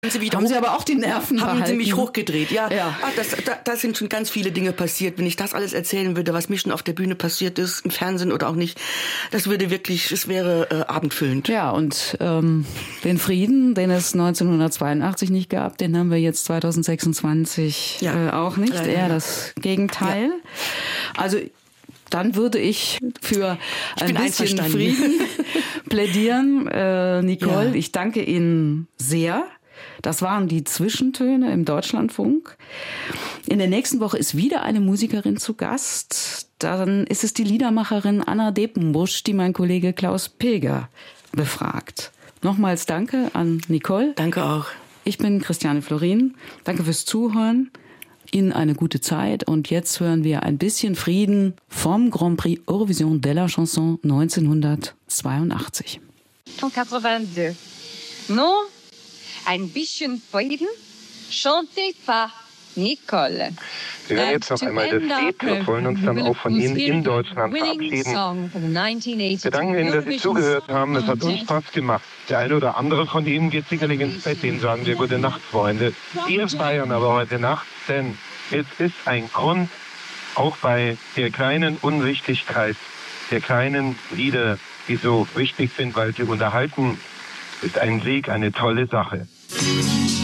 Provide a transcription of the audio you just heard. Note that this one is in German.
Haben Sie aber auch die Nerven Haben behalten? Sie mich hochgedreht, ja. Ja. Da sind schon ganz viele Dinge passiert. Wenn ich das alles erzählen würde, was mir schon auf der Bühne passiert ist, im Fernsehen oder auch nicht, es wäre abendfüllend. Ja, und den Frieden, den es 1982 nicht gab, den haben wir jetzt 2026 auch nicht. Leider, Eher das Gegenteil. Ja. Also dann würde ich für ein bisschen Frieden plädieren. Nicole, ich danke Ihnen sehr. Das waren die Zwischentöne im Deutschlandfunk. In der nächsten Woche ist wieder eine Musikerin zu Gast. Dann ist es die Liedermacherin Anna Depenbusch, die mein Kollege Klaus Pilger befragt. Nochmals danke an Nicole. Danke auch. Ich bin Christiane Florin. Danke fürs Zuhören. Ihnen eine gute Zeit. Und jetzt hören wir ein bisschen Frieden vom Grand Prix Eurovision de la Chanson 1982. 82. Non? Ein bisschen Frieden, chanté par Nicole. Wir hören jetzt noch einmal das Lied und wollen uns dann auch von Ihnen in Deutschland verabschieden. Wir danken Ihnen, dass Sie zugehört haben. Es hat uns Spaß gemacht. Der eine oder andere von Ihnen geht sicherlich ins Bett. Denen sagen wir gute Nacht, Freunde. Wir feiern aber heute Nacht, denn es ist ein Grund, auch bei der kleinen Unwichtigkeit, der kleinen Lieder, die so wichtig sind, weil sie unterhalten, ist ein Sieg eine tolle Sache.